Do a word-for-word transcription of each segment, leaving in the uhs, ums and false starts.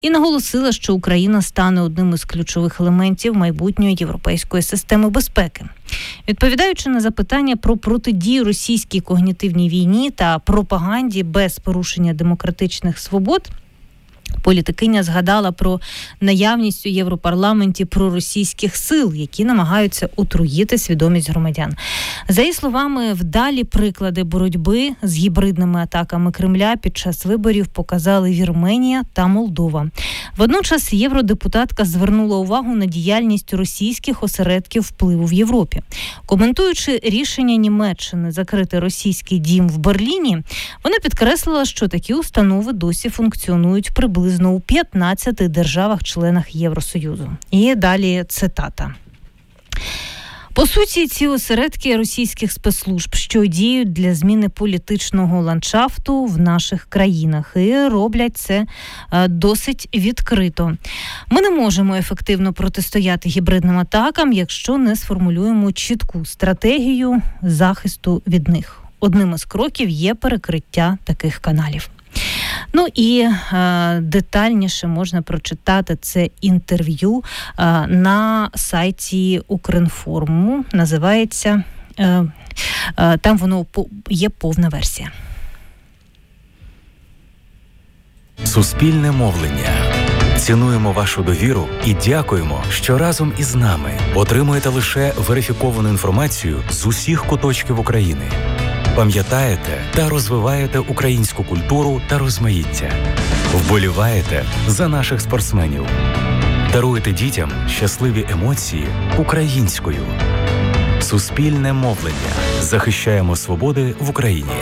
і наголосила, що Україна стане одним із ключових елементів майбутньої європейської системи безпеки. Відповідаючи на запитання про протидію російській когнітивній війні та пропаганді без порушення демократичних свобод, політикиня згадала про наявність у Європарламенті проросійських сил, які намагаються отруїти свідомість громадян. За її словами, вдалі приклади боротьби з гібридними атаками Кремля під час виборів показали Вірменія та Молдова. Водночас євродепутатка звернула увагу на діяльність російських осередків впливу в Європі. Коментуючи рішення Німеччини закрити російський дім в Берліні, вона підкреслила, що такі установи досі функціонують приблизно у п'ятнадцяти державах-членах Євросоюзу. І далі цитата. По суті, ці осередки російських спецслужб, що діють для зміни політичного ландшафту в наших країнах, і роблять це досить відкрито. Ми не можемо ефективно протистояти гібридним атакам, якщо не сформулюємо чітку стратегію захисту від них. Одним із кроків є перекриття таких каналів. Ну і е, детальніше можна прочитати це інтерв'ю е, на сайті Укрінформу. Називається, е, е, там воно є повна версія. Суспільне мовлення. Цінуємо вашу довіру і дякуємо, що разом із нами отримуєте лише верифіковану інформацію з усіх куточків України. Пам'ятаєте та розвиваєте українську культуру та розмаїття. Вболіваєте за наших спортсменів. Даруєте дітям щасливі емоції українською. Суспільне мовлення. Захищаємо свободи в Україні.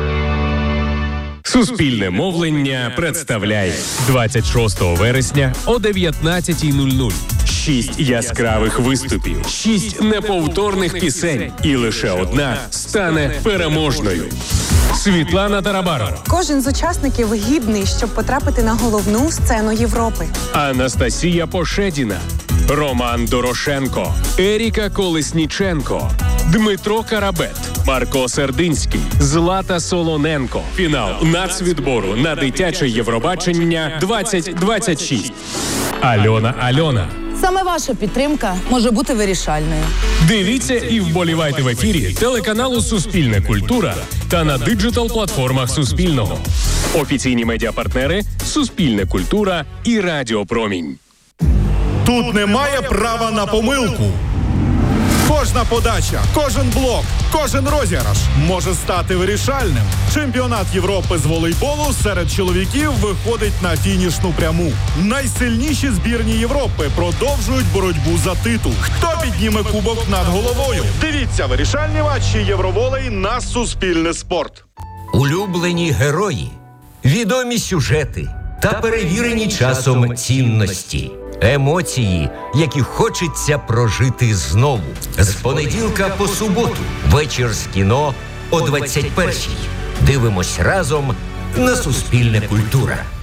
Суспільне мовлення представляє двадцять шостого вересня о дев'ятнадцятій нуль нуль. Шість яскравих виступів, шість неповторних пісень, і лише одна стане переможною. Світлана Тарабарова. Кожен з учасників гідний, щоб потрапити на головну сцену Європи. Анастасія Пошедіна, Роман Дорошенко, Еріка Колесніченко, Дмитро Карабет, Марко Сердинський, Злата Солоненко. Фінал нацвідбору на дитяче Євробачення двадцять двадцять шість. Альона Альона. Саме ваша підтримка може бути вирішальною. Дивіться і вболівайте в ефірі телеканалу «Суспільне культура» та на диджитал-платформах Суспільного. Офіційні медіапартнери «Суспільне культура» і Радіо Промінь. Тут немає права на помилку. Кожна подача, кожен блок, кожен розіграш може стати вирішальним. Чемпіонат Європи з волейболу серед чоловіків виходить на фінішну пряму. Найсильніші збірні Європи продовжують боротьбу за титул. Хто підніме кубок над головою? Дивіться вирішальні матчі Євроволей на Суспільне спорт. Улюблені герої, відомі сюжети та перевірені часом цінності. Емоції, які хочеться прожити знову. З понеділка по суботу. Вечір з кіно о двадцять першій. Дивимось разом на Суспільне культура.